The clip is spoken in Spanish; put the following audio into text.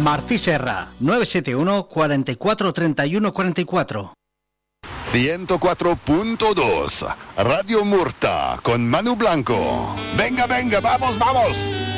Martí Serra, 971 44 31 44. 104.2 Radio Murta con Manu Blanco. Venga, venga, vamos, vamos.